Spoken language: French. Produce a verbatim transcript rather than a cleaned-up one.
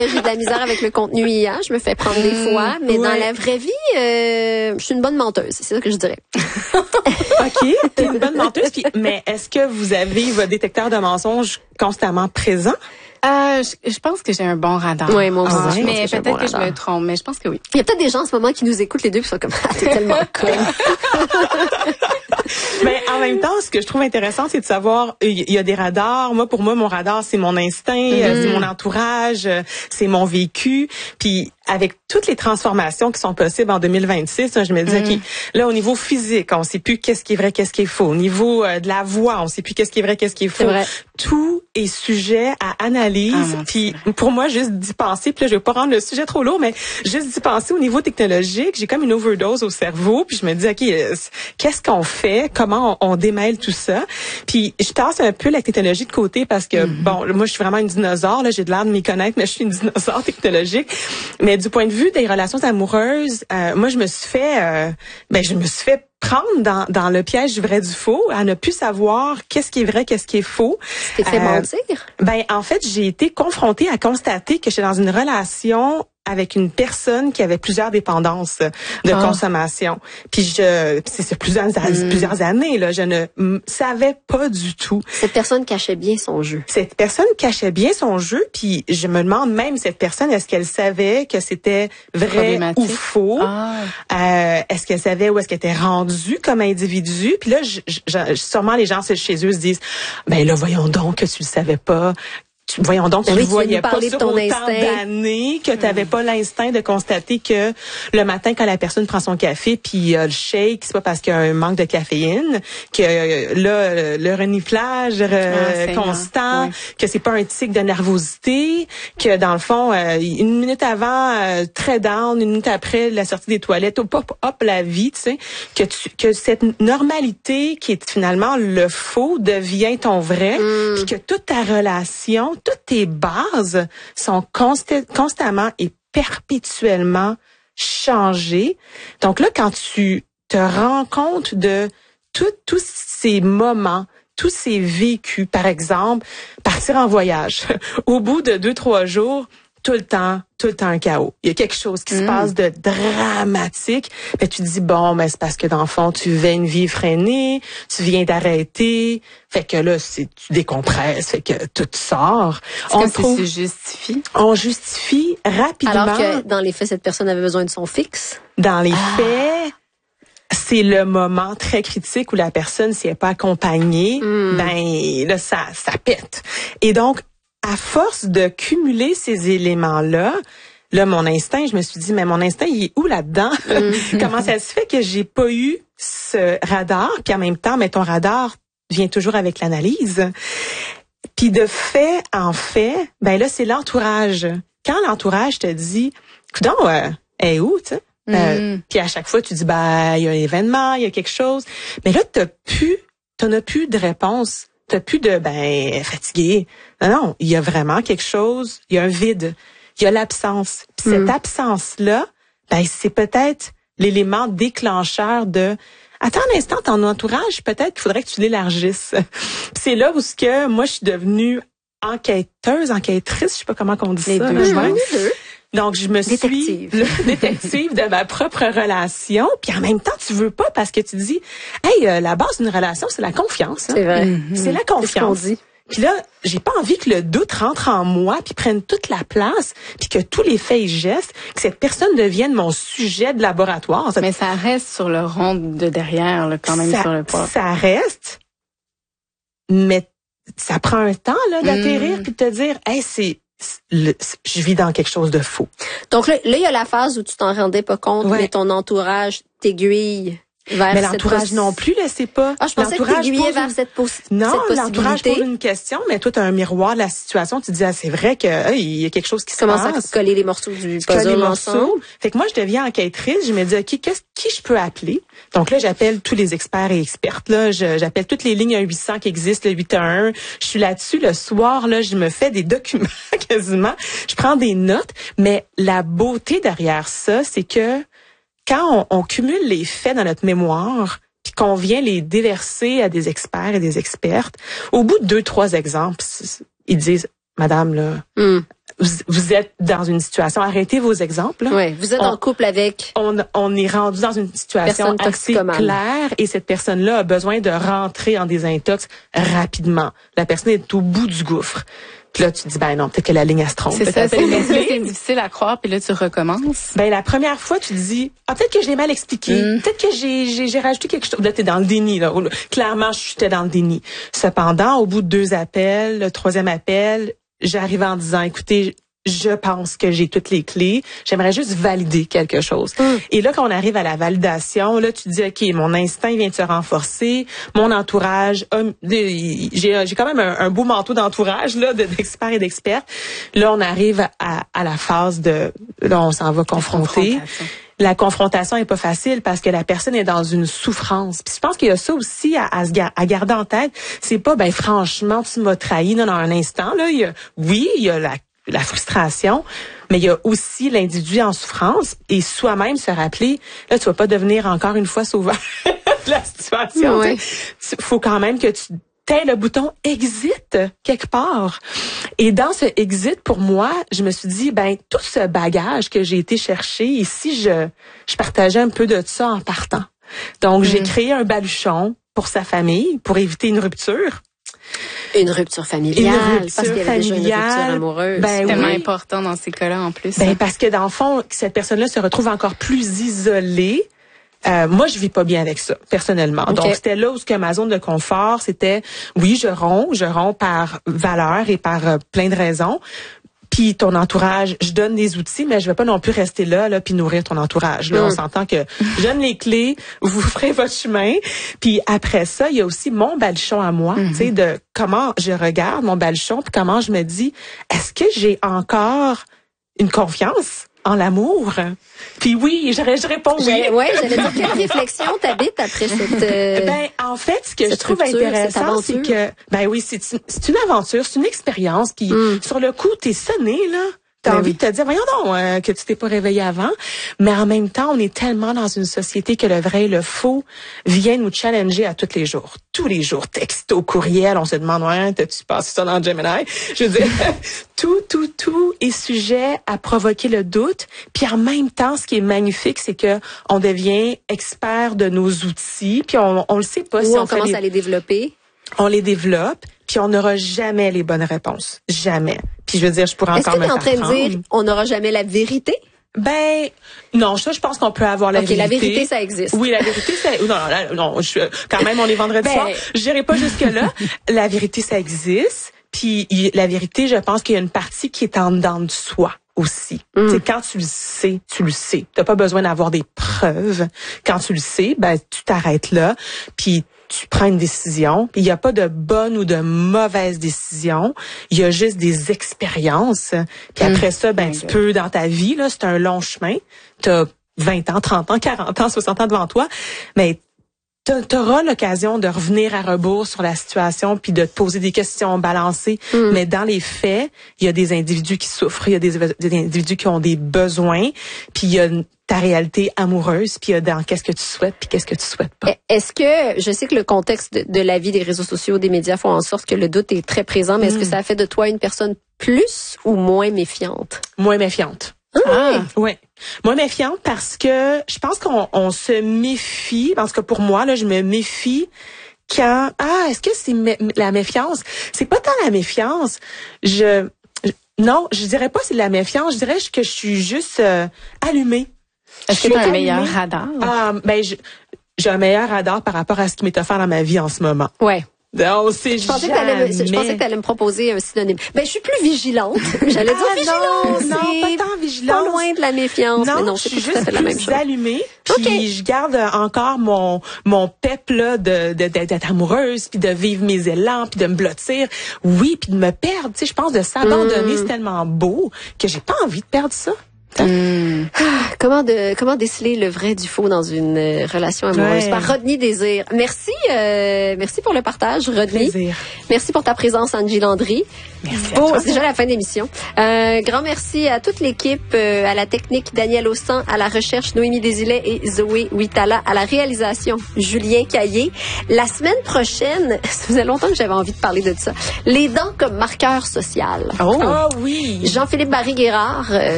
J'ai de la misère avec le contenu I A, je me fais prendre des fois, mais ouais. Dans la vraie vie, euh, je suis une bonne menteuse, c'est ça que je dirais. OK, t'es une bonne menteuse, puis, mais est-ce que vous avez votre détecteur de mensonges constamment présent? Euh, je, je pense que j'ai un bon radar. Oui, moi aussi. Ah, je mais que peut-être que, bon que je me trompe, mais je pense que oui. Il y a peut-être des gens en ce moment qui nous écoutent les deux qui sont comme, ah, t'es tellement conne. Mais en même temps, ce que je trouve intéressant, c'est de savoir, il y a des radars. Moi, pour moi, mon radar, c'est mon instinct, mm-hmm. c'est mon entourage, c'est mon vécu. Puis avec toutes les transformations qui sont possibles en deux mille vingt-six, je me dis, mm. OK, là, au niveau physique, on sait plus qu'est-ce qui est vrai, qu'est-ce qui est faux. Au niveau euh, de la voix, on sait plus qu'est-ce qui est vrai, qu'est-ce qui est faux. Vrai. Tout est sujet à analyse. Ah, puis pour moi, juste d'y penser, puis là, je vais pas rendre le sujet trop lourd, mais juste d'y penser au niveau technologique, j'ai comme une overdose au cerveau, puis je me dis, OK, qu'est-ce qu'on fait? Comment on, on démêle tout ça? Puis je tasse un peu la technologie de côté parce que, mm-hmm. bon, moi, je suis vraiment une dinosaure, là, j'ai de l'air de m'y connaître, mais je suis une dinosaure technologique. Mais du point de vue des relations amoureuses, euh, moi, je me suis fait, euh, ben, je me suis fait prendre dans, dans le piège du vrai du faux, à ne plus savoir qu'est-ce qui est vrai, qu'est-ce qui est faux. Tu t'es fait euh, mentir? Ben, en fait, j'ai été confrontée à constater que j'étais dans une relation avec une personne qui avait plusieurs dépendances de oh. consommation. Puis je, c'est sur plusieurs, mm. plusieurs années, là, je ne m- savais pas du tout. Cette personne cachait bien son jeu. Cette personne cachait bien son jeu, puis je me demande même, cette personne, est-ce qu'elle savait que c'était vrai ou faux? Ah. Euh, est-ce qu'elle savait où est-ce qu'elle était rendue comme individu? Puis là, je, je, sûrement les gens chez eux se disent, ben là, voyons donc que tu le savais pas. Voyons donc, tu ne oui, voyais pas sur autant instinct. d'années que tu n'avais mmh. pas l'instinct de constater que le matin, quand la personne prend son café puis euh, le shake, c'est pas parce qu'il y a un manque de caféine, que euh, là, le reniflage euh, ah, constant, oui. que c'est pas un tic de nervosité, que dans le fond, euh, une minute avant, euh, très down, une minute après la sortie des toilettes, hop, hop, hop la vie, tu sais, que, tu, que cette normalité qui est finalement le faux devient ton vrai, mmh. puis que toute ta relation, toutes tes bases sont const- constamment et perpétuellement changées. Donc là, quand tu te rends compte de tous ces moments, tous ces vécus, par exemple, partir en voyage, au bout de deux, trois jours, tout le temps, tout le temps un chaos. Il y a quelque chose qui mmh. se passe de dramatique. Mais tu te dis, bon, mais c'est parce que dans le fond, tu vivais une vie freinée, tu viens d'arrêter. Fait que là, c'est, tu décompresses, fait que tout sort. Est-ce on que trouve, se justifie? On justifie rapidement. Alors que dans les faits, cette personne avait besoin de son fixe. Dans les ah. faits, c'est le moment très critique où la personne, si elle n'est pas accompagnée, mmh. ben là, ça, ça pète. Et donc, à force de cumuler ces éléments-là, là, mon instinct, je me suis dit, mais mon instinct, il est où là-dedans? Mm-hmm. Comment ça se fait que j'ai pas eu ce radar? Puis en même temps, mais ton radar vient toujours avec l'analyse. Puis de fait en fait, ben là, c'est l'entourage. Quand l'entourage te dit, coudonc, euh, elle est où, tu sais? Mm. Euh, puis à chaque fois, tu dis, ben, il y a un événement, il y a quelque chose. Mais là, t'as plus, t'en as plus de réponse. T'as plus de, ben, fatigué. Non, non, il y a vraiment quelque chose, il y a un vide, il y a l'absence. Puis cette mm. absence-là, ben, c'est peut-être l'élément déclencheur de, attends un instant, ton entourage, peut-être qu'il faudrait que tu l'élargisses. C'est là où ce que moi, je suis devenue enquêteuse, enquêtrice, je sais pas comment on dit les ça. Deux. Là, les deux. Donc, je me détective. suis le détective de ma propre relation. Puis en même temps, tu veux pas parce que tu dis, hey, euh, la base d'une relation, c'est la confiance. Hein? C'est vrai. Mm-hmm. C'est la confiance. C'est ce qu'on dit. Puis là, j'ai pas envie que le doute rentre en moi puis prenne toute la place puis que tous les faits et gestes, que cette personne devienne mon sujet de laboratoire. Mais ça reste sur le rond de derrière, là, quand même, ça, sur le pas. Ça reste, mais ça prend un temps là d'atterrir mm. puis de te dire, hey, c'est Le, je vis dans quelque chose de faux. Donc là, là, il y a la phase où tu t'en rendais pas compte, ouais. mais ton entourage t'aiguille vers mais cette l'entourage possi- non plus, là, c'est pas. Ah, je pensais que t'aiguillais vers une... cette, pos- non, cette possibilité. Non, l'entourage pose une question, mais toi, t'as un miroir de la situation. Tu te dis, ah, c'est vrai que hey, il y a quelque chose qui se passe. Commence à coller les morceaux du puzzle ensemble. Fait que moi, je deviens enquêtrice. Je me dis, OK, qu'est-ce, qui je peux appeler? Donc là, j'appelle tous les experts et expertes. Là, je, j'appelle toutes les lignes un huit cents qui existent, le huit un un. Je suis là-dessus. Le soir, là, je me fais des documents quasiment. Je prends des notes. Mais la beauté derrière ça, c'est que quand on, on cumule les faits dans notre mémoire, puis qu'on vient les déverser à des experts et des expertes, au bout de deux, trois exemples, ils disent, madame, là, Mm. vous, vous êtes dans une situation, arrêtez vos exemples. Là. Ouais, vous êtes on, en couple avec... On, on est rendu dans une situation Personne assez toxicomane. claire et cette personne-là a besoin de rentrer en désintox rapidement. La personne est au bout du gouffre. Puis là, tu te dis, ben non, peut-être que la ligne, elle se trompe. C'est ça, c'est, c'est difficile à croire, puis là, tu recommences. Ben, la première fois, tu te dis, ah, peut-être que je l'ai mal expliqué. Mm. Peut-être que j'ai, j'ai, j'ai rajouté quelque chose. Là, t'es dans le déni, là. Clairement, j'étais dans le déni. Cependant, au bout de deux appels, le troisième appel, j'arrive en disant, écoutez, je pense que j'ai toutes les clés. J'aimerais juste valider quelque chose. Mm. Et là, quand on arrive à la validation, là, tu te dis, OK, mon instinct vient de se renforcer. Mon entourage, hum, j'ai, j'ai quand même un, un beau manteau d'entourage, là, d'experts et d'expertes. Là, on arrive à, à la phase de, là, on s'en va confronter. La confrontation est pas facile parce que la personne est dans une souffrance. Puis je pense qu'il y a ça aussi à, à, à garder en tête. C'est pas, ben, franchement, tu m'as trahi, non, dans un instant, là. Il y a, oui, il y a la la frustration, mais il y a aussi l'individu en souffrance et soi-même se rappeler, là, tu vas pas devenir encore une fois sauveur de la situation. Ouais. Il faut quand même que tu t'aies le bouton exit quelque part. Et dans ce exit, pour moi, je me suis dit, ben, tout ce bagage que j'ai été chercher, ici, je, je partageais un peu de ça en partant. Donc, mmh. j'ai créé un baluchon pour sa famille, pour éviter une rupture. Une rupture familiale, une rupture parce qu'il y avait déjà une rupture amoureuse. Ben, c'est tellement oui. important dans ces cas-là en plus. Ben, parce que dans le fond, cette personne-là se retrouve encore plus isolée. Euh, moi, je vis pas bien avec ça, personnellement. Okay. Donc, c'était là où ce que ma zone de confort, c'était, oui, je romps, je romps par valeur et par euh, plein de raisons. Puis ton entourage, je donne des outils, mais je vais pas non plus rester là, là, puis nourrir ton entourage. Là, mmh. on s'entend que je donne les clés, vous ferez votre chemin. Puis après ça, il y a aussi mon baluchon à moi, mmh. tu sais, de comment je regarde mon baluchon, puis comment je me dis, est-ce que j'ai encore une confiance en l'amour? Puis oui, je, je réponds oui. Oui, j'allais dire, quelle réflexion t'habites après cette euh, Ben, en fait, ce que je trouve rupture, intéressant, c'est que, ben oui, c'est une, c'est une aventure, c'est une expérience. Puis mm. sur le coup, t'es sonné, là. T'as ben envie oui. de te dire, voyons donc, euh, que tu t'es pas réveillé avant. Mais en même temps, on est tellement dans une société que le vrai et le faux viennent nous challenger à tous les jours. Tous les jours, texto, courriel, on se demande, ouais, t'as-tu passé ça dans Gemini? Je veux dire, tout, tout, tout est sujet à provoquer le doute. Puis en même temps, ce qui est magnifique, c'est que on devient expert de nos outils. Puis on, on le sait pas. Ou si on, on commence les... à les développer. On les développe, puis on n'aura jamais les bonnes réponses. Jamais. Puis je veux dire, je pourrais encore me faire prendre. Est-ce que tu es en train de dire on n'aura jamais la vérité? Ben non, ça je pense qu'on peut avoir la okay, vérité. La vérité, ça existe. Oui, la vérité, ça. Non, non, non. Je, quand même, on est vendredi ben... soir. Je n'irai pas jusque là. La vérité, ça existe. Puis la vérité, je pense qu'il y a une partie qui est en dedans de soi aussi. Mm. Tu sais, quand tu le sais, tu le sais. T'as pas besoin d'avoir des preuves. Quand tu le sais, ben tu t'arrêtes là. Puis tu prends une décision. Il n'y a pas de bonne ou de mauvaise décision. Il y a juste des expériences. Puis après mmh. ça, ben, tu peux, dans ta vie, là, c'est un long chemin. Tu as vingt ans, trente ans, quarante ans, soixante ans devant toi. Mais tu auras l'occasion de revenir à rebours sur la situation puis de te poser des questions balancées. Mmh. Mais dans les faits, il y a des individus qui souffrent, il y a des, des individus qui ont des besoins, puis il y a une, ta réalité amoureuse, puis il y a dans qu'est-ce que tu souhaites puis qu'est-ce que tu souhaites pas. Est-ce que, je sais que le contexte de, de la vie des réseaux sociaux, des médias font en sorte que le doute est très présent, mais mmh. est-ce que ça a fait de toi une personne plus ou moins méfiante? Moins méfiante. Ah, oui. Moi, méfiante parce que je pense qu'on on se méfie, parce que pour moi, là, je me méfie quand... Ah, est-ce que c'est mé- la méfiance? C'est pas tant la méfiance. Je, je Non, je dirais pas c'est de la méfiance. Je dirais que je suis juste euh, allumée. Est-ce que tu as un meilleur radar? Ah, ben, je, j'ai un meilleur radar par rapport à ce qui m'est offert dans ma vie en ce moment. Ouais. Non, c'est je pensais, que t'allais, je pensais que tu allais me proposer un synonyme. Ben, je suis plus vigilante. J'allais dire ah, vigilance. Non, non, pas tant vigilance. Pas loin de la méfiance. Non, mais non, c'est je pas suis tout à fait la même chose. allumée. Puis okay. je garde encore mon mon pep là de, de d'être amoureuse, puis de vivre mes élans, puis de me blottir. Oui, puis de me perdre. Tu sais, je pense de s'abandonner, mmh. c'est tellement beau que j'ai pas envie de perdre ça. important. Mm. Ah, comment de comment déceler le vrai du faux dans une euh, relation amoureuse? Ouais. Par Rodney Désir. Merci, euh, merci pour le partage, Rodney. Plaisir. Merci pour ta présence, Angie Landry. Merci Bon, à toi. c'est déjà la fin de l'émission. Un grand merci à toute l'équipe, euh, à la technique Daniel Austan, à la recherche Noémie Desilets et Zoé Huitala, à la réalisation Julien Caillé. La semaine prochaine, ça faisait longtemps que j'avais envie de parler de ça, les dents comme marqueur social. Oh, ah oui. Jean-Philippe Barry-Guérard, euh,